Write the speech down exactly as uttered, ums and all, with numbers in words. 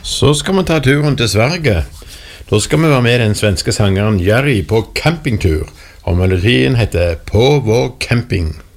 Så skal vi ta turen til Sverige. Da skal vi være med den svenske sangeren Jerry på campingtur, og melodien heter På vår camping.